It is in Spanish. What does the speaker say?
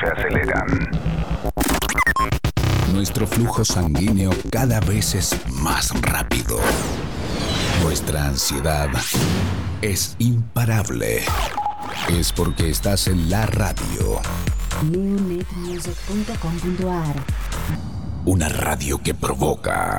se aceleran. Nuestro flujo sanguíneo cada vez es más rápido. Nuestra ansiedad es imparable. Es porque estás en la radio. neonetmusic.com.ar. Una radio que provoca.